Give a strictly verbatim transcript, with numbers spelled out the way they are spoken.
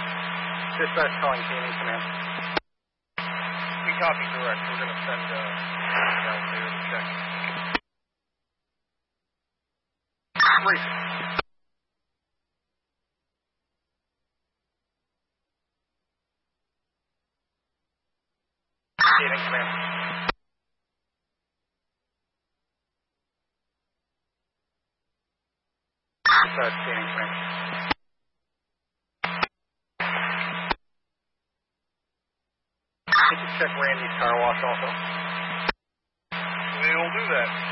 Dispatch calling Canyon Command. We copy direct. We're going to send uh, down there to check. Brief. Canyon Command. Dispatch Canyon Command. Can you check Randy's car wash also? We'll do that.